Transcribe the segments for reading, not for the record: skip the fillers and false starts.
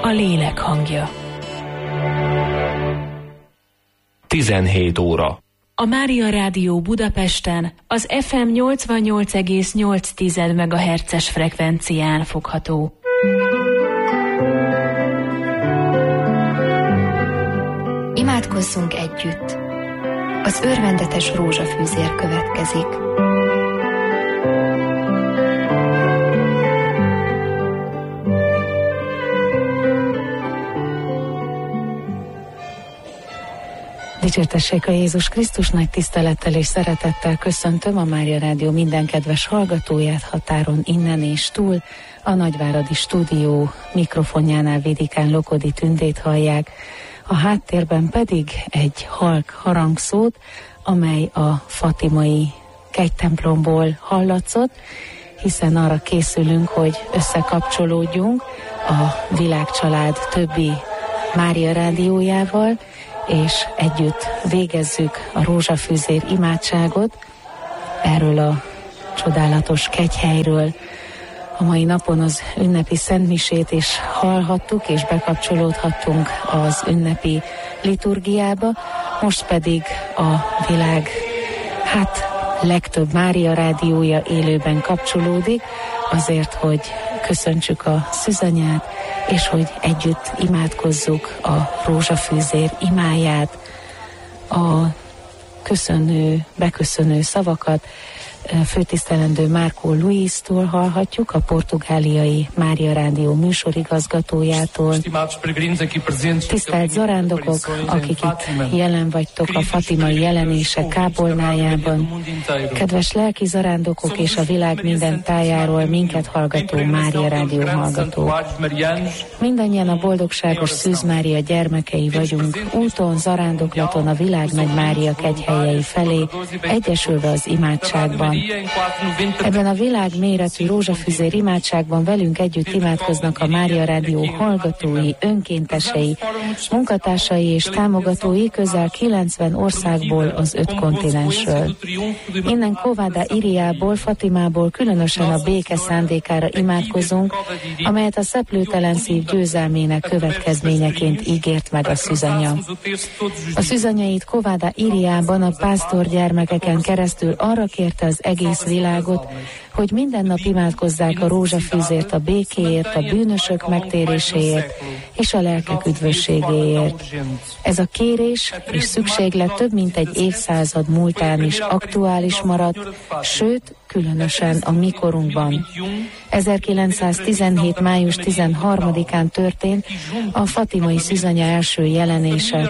a lélek hangja. 17 óra. A Mária Rádió Budapesten az FM 88,8 MHz-es frekvencián fogható. Imádkozzunk együtt. Az örvendetes rózsafűzér következik. Dicsértessék a Jézus Krisztus, nagy tisztelettel és szeretettel köszöntöm a Mária Rádió minden kedves hallgatóját határon innen és túl. A nagyváradi stúdió mikrofonjánál Vidikán Lokodi Tündét hallják, a háttérben pedig egy halk harangszót, amely a fatimai kegytemplomból hallatszott, hiszen arra készülünk, hogy összekapcsolódjunk a világcsalád többi Mária Rádiójával, és együtt végezzük a rózsafűzér imádságot erről a csodálatos kegyhelyről. A mai napon az ünnepi szentmisét is hallhattuk, és bekapcsolódhattunk az ünnepi liturgiába, most pedig a világ legtöbb Mária Rádiója élőben kapcsolódik, azért, hogy köszöntsük a szűzanyát, és hogy együtt imádkozzuk a rózsafűzér imáját, a beköszönő szavakat főtisztelendő Márkó Luistól hallhatjuk, a portugáliai Mária Rádió műsorigazgatójától. Tisztelt zarándokok, akik itt jelen vagytok a fatimai jelenések kápolnájában, kedves lelki zarándokok és a világ minden tájáról minket hallgató Mária Rádió hallgatók. Mindannyian a boldogságos Szűz Mária gyermekei vagyunk, úton, zarándoklaton a világ nagy Mária kegyhelyei felé, egyesülve az imádságban. Ebben a világ méretű rózsafűzér imádságban velünk együtt imádkoznak a Mária Rádió hallgatói, önkéntesei, munkatársai és támogatói közel 90 országból, az 5 kontinensről. Innen Kovada Iriából, Fatimából különösen a béke szándékára imádkozunk, amelyet a szeplőtelen szív győzelmének következményeként ígért meg a szűzanya. A szűzanyait Kovada Iriában a pásztorgyermekeken keresztül arra kérte az egész világot, hogy minden nap imádkozzák a rózsafűzért, a békéért, a bűnösök megtéréséért és a lelkek üdvösségéért. Ez a kérés és szükséglet több mint egy évszázad múltán is aktuális maradt, sőt, különösen a mi korunkban. 1917. május 13-án történt a fatimai szűzanya első jelenése.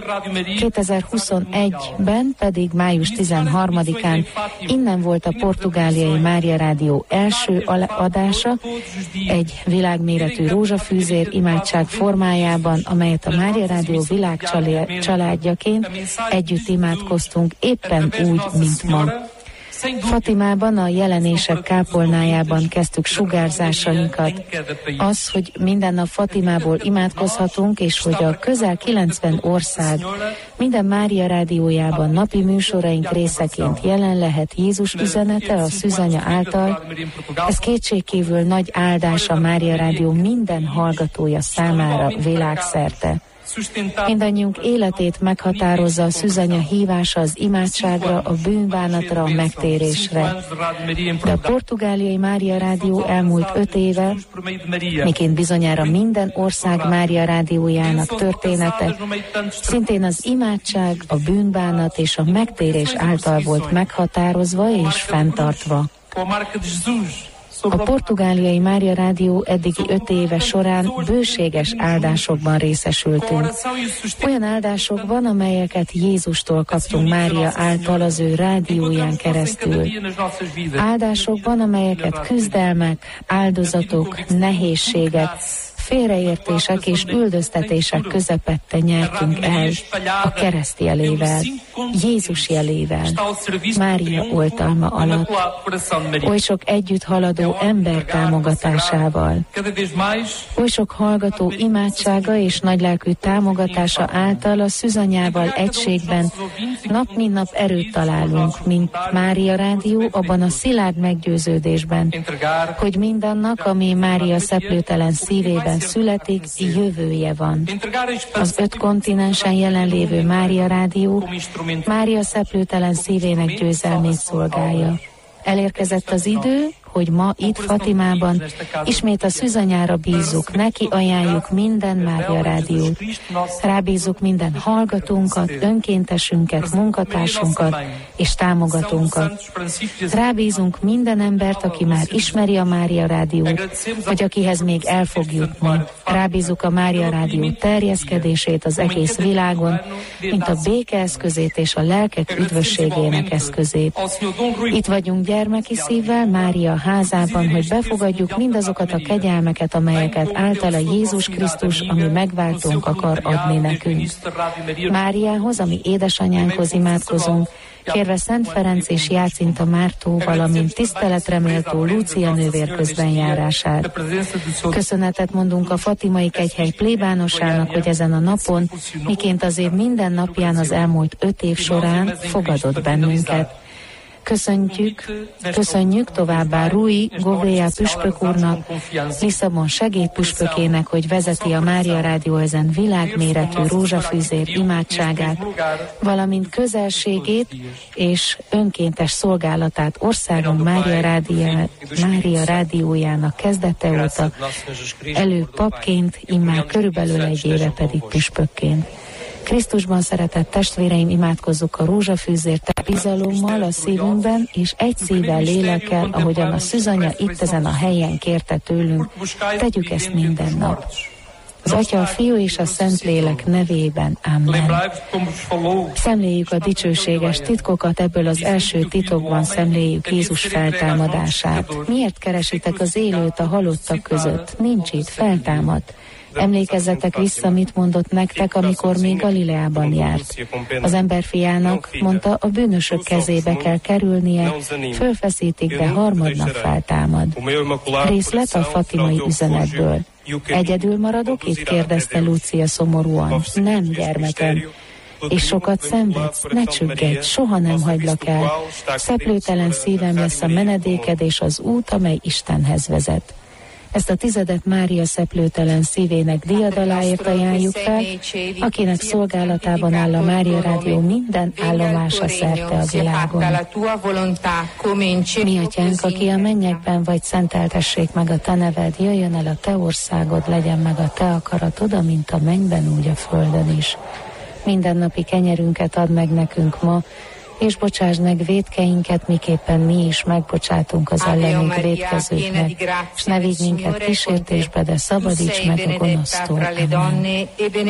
2021-ben pedig május 13-án innen volt a portugáliai Mária Rádió első adása, egy világméretű rózsafűzér imádság formájában, amelyet a Mária Rádió világcsaládjaként együtt imádkoztunk éppen úgy, mint ma. Fatimában, a jelenések kápolnájában kezdtük sugárzásainkat. Az, hogy minden nap Fatimából imádkozhatunk, és hogy a közel 90 ország minden Mária Rádiójában napi műsoraink részeként jelen lehet Jézus üzenete a szűzanya által, ez kétségkívül nagy áldás a Mária Rádió minden hallgatója számára világszerte. Mindannyiunk életét meghatározza a szűzanya hívása az imádságra, a bűnbánatra, a megtérésre. De a portugáliai Mária Rádió elmúlt 5 éve, miként bizonyára minden ország Mária Rádiójának története, szintén az imádság, a bűnbánat és a megtérés által volt meghatározva és fenntartva. A portugáliai Mária Rádió eddigi 5 éve során bőséges áldásokban részesültünk. Olyan áldásokban, amelyeket Jézustól kaptunk Mária által az ő rádióján keresztül. Áldásokban, amelyeket küzdelmek, áldozatok, nehézségek, félreértések és üldöztetések közepette nyertünk el a kereszt jelével, Jézus jelével, Mária oltalma alatt, oly sok együtt haladó ember támogatásával, oly sok hallgató imádsága és nagylelkű támogatása által a szűzanyával egységben nap mint nap erőt találunk, mint Mária Rádió, abban a szilárd meggyőződésben, hogy mindannak, ami Mária szeplőtelen szívében Betlehemben születik, jövője van. Az 5 kontinensen jelenlévő Mária Rádió Mária szeplőtelen szívének győzelmét szolgálja. Elérkezett az idő, hogy ma itt Fatimában ismét a szűzanyára bízzuk, neki ajánljuk minden Mária Rádiót. Rábízzuk minden hallgatónkat, önkéntesünket, munkatársunkat és támogatónkat. Rábízunk minden embert, aki már ismeri a Mária Rádiót, vagy akihez még el fog jutni. Rábízzuk a Mária Rádió terjeszkedését az egész világon, mint a béke eszközét és a lelkek üdvösségének eszközét. Itt vagyunk gyermeki szívvel Mária házában, hogy befogadjuk mindazokat a kegyelmeket, amelyeket általa Jézus Krisztus, ami megváltónk akar adni nekünk. Máriához, ami édesanyánkhoz imádkozunk, kérve Szent Ferenc és Jácinta Mártó, valamint tiszteletreméltó Lúcia nővér közbenjárását. Köszönetet mondunk a Fatimai Kegyhely plébánosának, hogy ezen a napon, miként az év minden napján az elmúlt 5 év során fogadott bennünket. Köszönjük továbbá Rui Govea püspök úrnak, Lisszabon segédpüspökének, hogy vezeti a Mária Rádió ezen világméretű rózsafűzér imádságát, valamint közelségét és önkéntes szolgálatát országunk Mária Rádiójának kezdete óta, előbb papként, immár körülbelül 1 éve pedig püspökként. Krisztusban szeretett testvéreim, imádkozzuk a rózsafűzért bizalommal a szívünkben, és egy szívvel, lélekkel, ahogyan a szűzanya itt ezen a helyen kérte tőlünk, tegyük ezt minden nap. Az Atya, a Fiú és a Szentlélek nevében. Amen. Szemléljük a dicsőséges titkokat, ebből az első titokban szemléljük Jézus feltámadását. Miért keresitek az élőt a halottak között? Nincs itt, feltámadt. Emlékezzetek vissza, mit mondott nektek, amikor még Galileában járt. Az emberfiának, mondta, a bűnösök kezébe kell kerülnie, fölfeszítik, de harmadnap feltámad. Részlet a fatimai üzenetből. Egyedül maradok itt? Kérdezte Lúcia szomorúan. Nem, gyermekem. És sokat szenvedsz? Ne csüggedj, soha nem hagylak el. Szeplőtelen szívem lesz a menedéked és az út, amely Istenhez vezet. Ezt a 10. Mária szeplőtelen szívének diadaláért ajánljuk fel, akinek szolgálatában áll a Mária Rádió minden állomása szerte a világon. Mi atyánk, aki a mennyekben vagy, szenteltessék meg a te neved, jöjjön el a te országod, legyen meg a te akaratod, amint a mennyben, úgy a földön is. Mindennapi kenyerünket add meg nekünk ma, és bocsásd meg vétkeinket, miképpen mi is megbocsátunk az ellenünk vétkezőknek, és ne vigy minket kísértésbe, de szabadíts meg a gonosztól. Amen.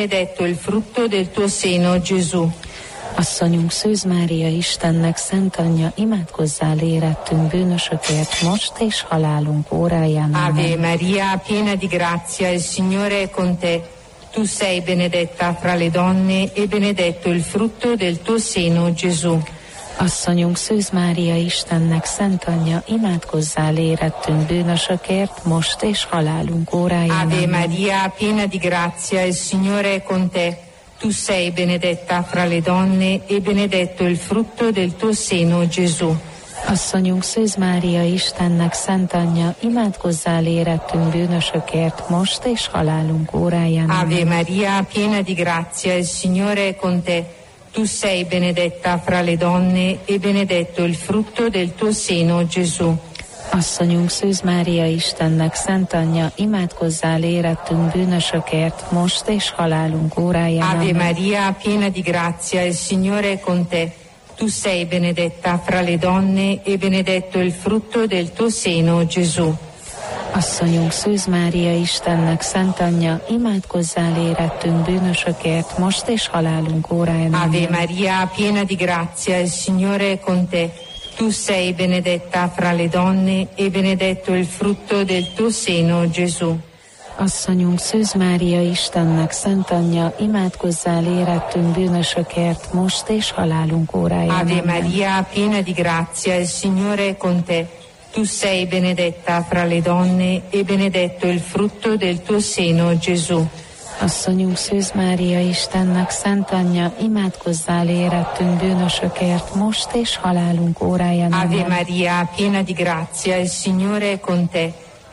Asszonyunk Szűz Mária, Istennek szent anyja, imádkozzál érettünk bűnösökért most és halálunk óráján. Ave Maria, piena di grazia, il Signore è con te. Tu sei benedetta fra le donne e benedetto il frutto del tuo seno, Gesù. Asszonyunk Szűz Mária, Istennek szent anyja, imádkozzál érettünk bűnösökért, most és halálunk óráján. Ave Maria, piena di grazia, il Signore è con te. Tu sei benedetta fra le donne e benedetto il frutto del tuo seno, Gesù. Asszonyunk Szűz Mária, Istennek szent anyja, imádkozzál érettünk bűnösökért, most és halálunk óráján. Ave Maria, piena di grazia, il Signore è con te. Tu sei benedetta fra le donne e benedetto il frutto del tuo seno, Gesù. Asszonyunk Szűz Mária, Istennek szent anyja, imádkozzál érettünk bűnösökért, most és halálunk óráján. Ave Maria, piena di grazia, il Signore è con te. Tu sei benedetta fra le donne e benedetto il frutto del tuo seno, Gesù. Asszonyunk Szűz Mária, Istennek szent anyja, imádkozzál érettünk bűnösökért, most és halálunk óráján. Ave Maria, piena di grazia, il Signore è con te. Tu sei benedetta fra le donne e benedetto il frutto del tuo seno, Gesù. Asszonyunk Szűz Mária, Istennek szent anyja, imádkozzál érettünk bűnösökért, most és halálunk óráján. Ave Maria, piena di grazia, il Signore è con te. Tu sei benedetta fra le donne e benedetto il frutto del tuo seno, Gesù. Asszonyunk Szűz Mária, Istennek szent anyja, imádkozzál érettünk bűnösökért, most és halálunk óráján. Ave Maria, piena di grazia, il Signore è con te.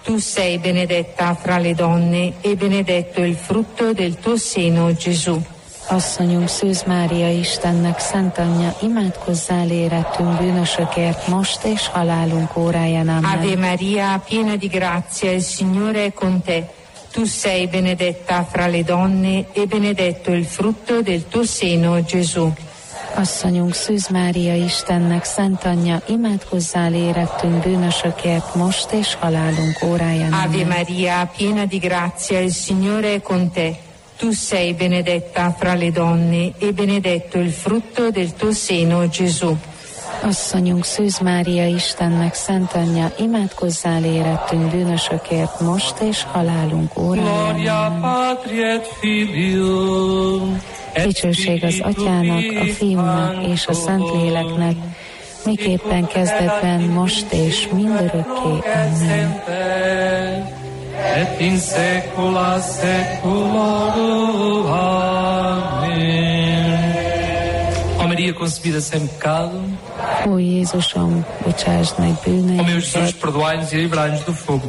tu sei benedetta fra le donne, e benedetto il frutto del tuo seno, Gesù. Asszonyunk, Szűz Mária, Istennek szent anyja, imádkozzál érettünk bűnösökért, most és halálunk óráján. Amen. Ave Maria, piena di grazia, il Signore è con te. Tu sei benedetta fra le donne, e benedetto il frutto del tuo seno, Gesù. Asszonyunk, Szűz Mária, Istennek szent anyja, imádkozzál érettünk bűnösökért, most és halálunk óráján. Amen. Ave Maria, piena di grazia, il Signore è con te. Tu sei benedetta fra le donne, e benedetto il frutto del tuo seno, Gesù. Asszonyunk, Szűz Mária, Istennek szent anyja, imádkozzál érettünk bűnösökért, most és halálunk óráján. Dicsőség az Atyának, a Fiúnak és a Szentléleknek, miképpen kezdetben, most és mindörökké. Amen. Et in saecula saeculorum. Amen. Ó Maria concebida sem pecado, Ó Jézusom, bocsásd meg bűneinket. ó meu Jesus, perdoai-nos e livrai-nos do fogo